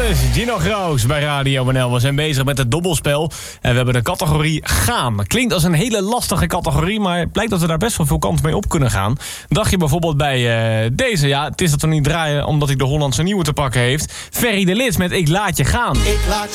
is Gino Groos bij Radio NL. We zijn bezig met het dobbelspel en we hebben de categorie gaan. Klinkt als een hele lastige categorie, maar het blijkt dat we daar best wel veel kans mee op kunnen gaan. Dacht je bijvoorbeeld bij deze? Ja, het is dat we niet draaien omdat hij de Hollandse nieuwe te pakken heeft. Ferry de Lid met Ik Laat Je Gaan. Ik laat